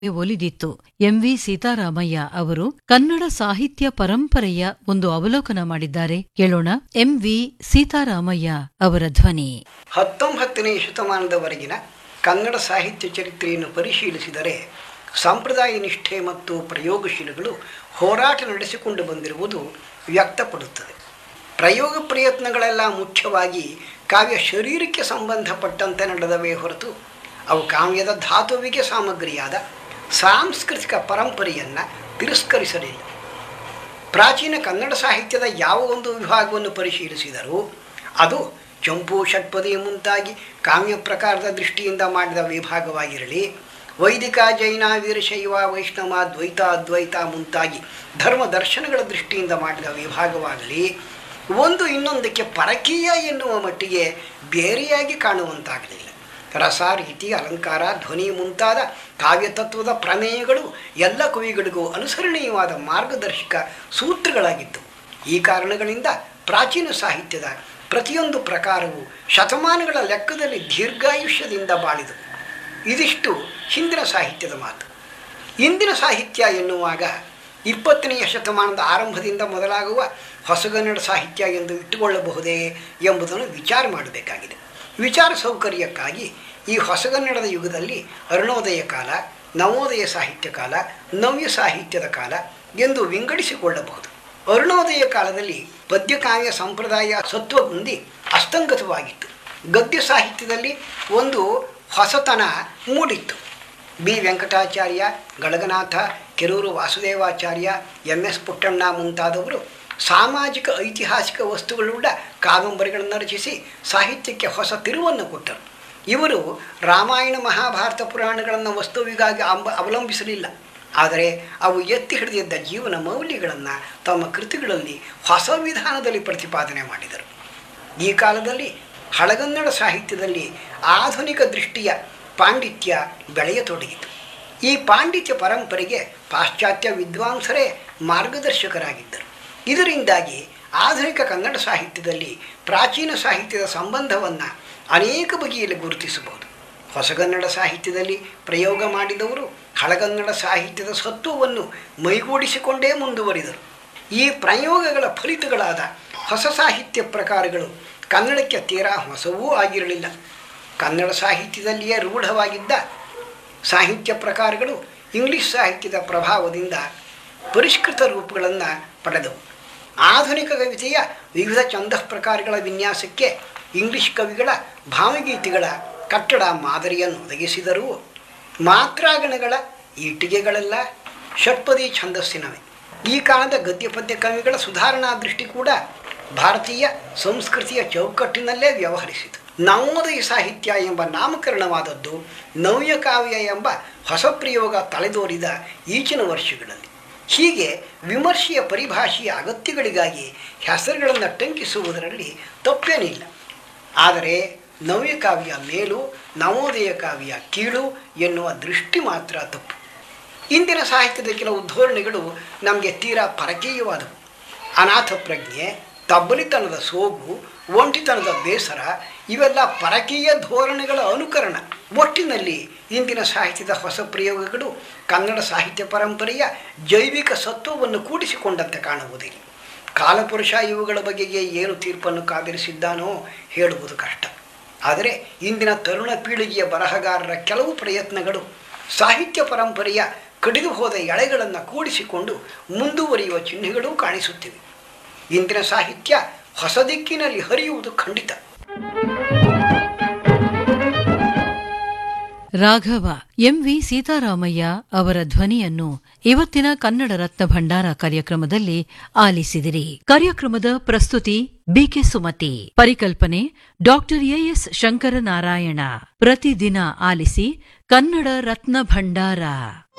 ಒಲಿದಿತ್ತು. MV Sitaramayya ಅವರು ಕನ್ನಡ ಸಾಹಿತ್ಯ ಪರಂಪರೆಯ ಒಂದು ಅವಲೋಕನ ಮಾಡಿದ್ದಾರೆ. ಕೇಳೋಣ ಎಂವಿ ಸೀತಾರಾಮಯ್ಯ ಅವರ ಧ್ವನಿ. 19ನೇ ಶತಮಾನದವರೆಗಿನ ಕನ್ನಡ ಸಾಹಿತ್ಯ ಚರಿತ್ರೆಯನ್ನು ಪರಿಶೀಲಿಸಿದರೆ ಸಂಪ್ರದಾಯ ನಿಷ್ಠೆ ಮತ್ತು ಪ್ರಯೋಗಶೀಲಗಳು ಹೋರಾಟ ನಡೆಸಿಕೊಂಡು ಬಂದಿರುವುದು ವ್ಯಕ್ತಪಡುತ್ತದೆ. ಪ್ರಯೋಗ ಪ್ರಯತ್ನಗಳೆಲ್ಲ ಮುಖ್ಯವಾಗಿ ಕಾವ್ಯ ಶರೀರಕ್ಕೆ ಸಂಬಂಧಪಟ್ಟಂತೆ ನಡೆದವೇ ಹೊರತು ಅವು ಕಾವ್ಯದ ಧಾತುವಿಗೆ ಸಾಮಗ್ರಿಯಾದ ಸಾಂಸ್ಕೃತಿಕ ಪರಂಪರೆಯನ್ನು ತಿರಸ್ಕರಿಸಲಿಲ್ಲ. ಪ್ರಾಚೀನ ಕನ್ನಡ ಸಾಹಿತ್ಯದ ಯಾವ ಒಂದು ವಿಭಾಗವನ್ನು ಪರಿಶೀಲಿಸಿದರೂ ಅದು ಚಂಪು ಷಟ್ಪದಿ ಮುಂತಾಗಿ ಕಾವ್ಯ ಪ್ರಕಾರದ ದೃಷ್ಟಿಯಿಂದ ಮಾಡಿದ ವಿಭಾಗವಾಗಿರಲಿ, ವೈದಿಕ ಜೈನ ವೀರಶೈವ ವೈಷ್ಣವ ದ್ವೈತ ಅದ್ವೈತ ಮುಂತಾಗಿ ಧರ್ಮ ದರ್ಶನಗಳ ದೃಷ್ಟಿಯಿಂದ ಮಾಡಿದ ವಿಭಾಗವಾಗಲಿ, ಒಂದು ಇನ್ನೊಂದಕ್ಕೆ ಪರಕೀಯ ಎನ್ನುವ ಮಟ್ಟಿಗೆ ಬೇರೆಯಾಗಿ ಕಾಣುವಂತಾಗಲಿಲ್ಲ. ರಸ, ರೀತಿ, ಅಲಂಕಾರ, ಧ್ವನಿ ಮುಂತಾದ ಕಾವ್ಯತತ್ವದ ಪ್ರಮೇಯಗಳು ಎಲ್ಲ ಕವಿಗಳಿಗೂ ಅನುಸರಣೀಯವಾದ ಮಾರ್ಗದರ್ಶಕ ಸೂತ್ರಗಳಾಗಿದ್ದವು. ಈ ಕಾರಣಗಳಿಂದ ಪ್ರಾಚೀನ ಸಾಹಿತ್ಯದ ಪ್ರತಿಯೊಂದು ಪ್ರಕಾರವು ಶತಮಾನಗಳ ಲೆಕ್ಕದಲ್ಲಿ ದೀರ್ಘಾಯುಷ್ಯದಿಂದ ಬಾಳಿದವು. ಇದಿಷ್ಟು ಹಿಂದಿನ ಸಾಹಿತ್ಯದ ಮಾತು. ಇಂದಿನ ಸಾಹಿತ್ಯ ಎನ್ನುವಾಗ 20ನೇ ಶತಮಾನದ ಆರಂಭದಿಂದ ಮೊದಲಾಗುವ ಹೊಸಗನ್ನಡ ಸಾಹಿತ್ಯ ಎಂದು ಇಟ್ಟುಕೊಳ್ಳಬಹುದೇ ಎಂಬುದನ್ನು ವಿಚಾರ ಮಾಡಬೇಕಾಗಿದೆ. ವಿಚಾರ ಸೌಕರ್ಯಕ್ಕಾಗಿ ಈ ಹೊಸಗನ್ನಡದ ಯುಗದಲ್ಲಿ ಅರುಣೋದಯ ಕಾಲ, ನವೋದಯ ಸಾಹಿತ್ಯ ಕಾಲ, ನವ್ಯ ಸಾಹಿತ್ಯದ ಕಾಲ ಎಂದು ವಿಂಗಡಿಸಿಕೊಳ್ಳಬಹುದು. ಅರುಣೋದಯ ಕಾಲದಲ್ಲಿ ಪದ್ಯಕಾವ್ಯ ಸಂಪ್ರದಾಯ ಸತ್ವಗುಂದಿ ಅಸ್ತಂಗತವಾಗಿತ್ತು. ಗದ್ಯ ಸಾಹಿತ್ಯದಲ್ಲಿ ಒಂದು ಹೊಸತನ ಮೂಡಿತ್ತು. ಬಿ ವೆಂಕಟಾಚಾರ್ಯ, ಗಳಗನಾಥ, ಕೆರೂರು ವಾಸುದೇವಾಚಾರ್ಯ, MS ಪುಟ್ಟಣ್ಣ ಮುಂತಾದವರು ಸಾಮಾಜಿಕ ಐತಿಹಾಸಿಕ ವಸ್ತುಗಳುಳ್ಳ ಕಾದಂಬರಿಗಳನ್ನು ರಚಿಸಿ ಸಾಹಿತ್ಯಕ್ಕೆ ಹೊಸ ತಿರುವನ್ನು ಕೊಟ್ಟರು. ಇವರು ರಾಮಾಯಣ ಮಹಾಭಾರತ ಪುರಾಣಗಳನ್ನು ವಸ್ತುವಿಗಾಗಿ ಅವಲಂಬಿಸಲಿಲ್ಲ, ಆದರೆ ಅವು ಎತ್ತಿ ಹಿಡಿದಿದ್ದ ಜೀವನ ಮೌಲ್ಯಗಳನ್ನು ತಮ್ಮ ಕೃತಿಗಳಲ್ಲಿ ಹೊಸ ವಿಧಾನದಲ್ಲಿ ಪ್ರತಿಪಾದನೆ ಮಾಡಿದರು. ಈ ಕಾಲದಲ್ಲಿ ಹಳಗನ್ನಡ ಸಾಹಿತ್ಯದಲ್ಲಿ ಆಧುನಿಕ ದೃಷ್ಟಿಯ ಪಾಂಡಿತ್ಯ ಬೆಳೆಯತೊಡಗಿತು. ಈ ಪಾಂಡಿತ್ಯ ಪರಂಪರೆಗೆ ಪಾಶ್ಚಾತ್ಯ ವಿದ್ವಾಂಸರೇ ಮಾರ್ಗದರ್ಶಕರಾಗಿದ್ದರು. ಇದರಿಂದಾಗಿ ಆಧುನಿಕ ಕನ್ನಡ ಸಾಹಿತ್ಯದಲ್ಲಿ ಪ್ರಾಚೀನ ಸಾಹಿತ್ಯದ ಸಂಬಂಧವನ್ನು ಅನೇಕ ಬಗೆಯಲ್ಲಿ ಗುರುತಿಸಬಹುದು. ಹೊಸಗನ್ನಡ ಸಾಹಿತ್ಯದಲ್ಲಿ ಪ್ರಯೋಗ ಮಾಡಿದವರು ಹಳಗನ್ನಡ ಸಾಹಿತ್ಯದ ಸತ್ವವನ್ನು ಮೈಗೂಡಿಸಿಕೊಂಡೇ ಮುಂದುವರಿದರು. ಈ ಪ್ರಯೋಗಗಳ ಫಲಿತಗಳಾದ ಹೊಸ ಸಾಹಿತ್ಯ ಪ್ರಕಾರಗಳು ಕನ್ನಡಕ್ಕೆ ತೀರಾ ಹೊಸವೂ ಆಗಿರಲಿಲ್ಲ. ಕನ್ನಡ ಸಾಹಿತ್ಯದಲ್ಲಿಯೇ ರೂಢವಾಗಿದ್ದ ಸಾಹಿತ್ಯ ಪ್ರಕಾರಗಳು ಇಂಗ್ಲಿಷ್ ಸಾಹಿತ್ಯದ ಪ್ರಭಾವದಿಂದ ಪರಿಷ್ಕೃತ ರೂಪಗಳನ್ನು ಪಡೆದವು. ಆಧುನಿಕ ಕವಿತೆಯ ವಿವಿಧ ಛಂದಃ ಪ್ರಕಾರಗಳ ವಿನ್ಯಾಸಕ್ಕೆ ಇಂಗ್ಲಿಷ್ ಕವಿಗಳ ಭಾವಗೀತೆಗಳ ಕಟ್ಟಡ ಮಾದರಿಯನ್ನು ಒದಗಿಸಿದರೂ ಮಾತ್ರಾಗಣಗಳ ಈಟಿಗೆಗಳೆಲ್ಲ ಷಟ್ಪದಿ ಛಂದಸ್ಸಿನವೇ. ಈ ಕಾಲದ ಗದ್ಯ ಪದ್ಯ ಕವಿಗಳ ಸುಧಾರಣಾ ದೃಷ್ಟಿ ಕೂಡ ಭಾರತೀಯ ಸಂಸ್ಕೃತಿಯ ಚೌಕಟ್ಟಿನಲ್ಲೇ ವ್ಯವಹರಿಸಿತು. ನವೋದಯ ಸಾಹಿತ್ಯ ಎಂಬ ನಾಮಕರಣವಾದದ್ದು ನವ್ಯ ಕಾವ್ಯ ಎಂಬ ಹೊಸ ಪ್ರಯೋಗ ತಲೆದೋರಿದ ಈಚಿನ ವರ್ಷಗಳಲ್ಲಿ. ಹೀಗೆ ವಿಮರ್ಶೆಯ ಪರಿಭಾಷೆಯ ಅಗತ್ಯಗಳಿಗಾಗಿ ಹೆಸರುಗಳನ್ನು ಟಂಕಿಸುವುದರಲ್ಲಿ ತಪ್ಪೇನಿಲ್ಲ. ಆದರೆ ನವ್ಯ ಕಾವ್ಯ ಮೇಲು, ನವೋದಯ ಕಾವ್ಯ ಕೀಳು ಎನ್ನುವ ದೃಷ್ಟಿ ಮಾತ್ರ ತಪ್ಪು. ಇಂದಿನ ಸಾಹಿತ್ಯದ ಕೆಲವು ಧೋರಣೆಗಳು ನಮಗೆ ತೀರಾ ಪರಕೀಯವಾದವು. ಅನಾಥ ಪ್ರಜ್ಞೆ, ತಬ್ಬಲಿತನದ ಸೋಗು, ಒಂಟಿತನದ ಬೇಸರ ಇವೆಲ್ಲ ಪರಕೀಯ ಧೋರಣೆಗಳ ಅನುಕರಣ. ಒಟ್ಟಿನಲ್ಲಿ ಇಂದಿನ ಸಾಹಿತ್ಯದ ಹೊಸ ಪ್ರಯೋಗಗಳು ಕನ್ನಡ ಸಾಹಿತ್ಯ ಪರಂಪರೆಯ ಜೈವಿಕ ಸತ್ವವನ್ನು ಕೂಡಿಸಿಕೊಂಡಂತೆ ಕಾಣುವುದಿಲ್ಲ. ಕಾಲಪುರುಷ ಇವುಗಳ ಬಗೆಗೆ ಏನು ತೀರ್ಪನ್ನು ಕಾದಿರಿಸಿದ್ದಾನೋ ಹೇಳುವುದು ಕಷ್ಟ. ಆದರೆ ಇಂದಿನ ತರುಣ ಪೀಳಿಗೆಯ ಬರಹಗಾರರ ಕೆಲವು ಪ್ರಯತ್ನಗಳು ಸಾಹಿತ್ಯ ಪರಂಪರೆಯ ಕಡಿದು ಹೋದ ಎಳೆಗಳನ್ನು ಕೂಡಿಸಿಕೊಂಡು ಮುಂದುವರಿಯುವ ಚಿಹ್ನೆಗಳೂ ಕಾಣಿಸುತ್ತಿವೆ. ಇಂದಿನ ಸಾಹಿತ್ಯ ಹೊಸ ದಿಕ್ಕಿನಲ್ಲಿ ಹರಿಯುವುದು ಖಂಡಿತ. ರಾಘವ ಎಂವಿ ಸೀತಾರಾಮಯ್ಯ ಅವರ ಧ್ವನಿಯನ್ನು ಇವತ್ತಿನ ಕನ್ನಡ ರತ್ನ ಭಂಡಾರ ಕಾರ್ಯಕ್ರಮದಲ್ಲಿ ಆಲಿಸಿದಿರಿ. ಕಾರ್ಯಕ್ರಮದ ಪ್ರಸ್ತುತಿ ಬಿಕೆ ಸುಮತಿ, ಪರಿಕಲ್ಪನೆ ಡಾಕ್ಟರ್ ಎಎಸ್ ಶಂಕರನಾರಾಯಣ. ಪ್ರತಿದಿನ ಆಲಿಸಿ ಕನ್ನಡ ರತ್ನ ಭಂಡಾರ.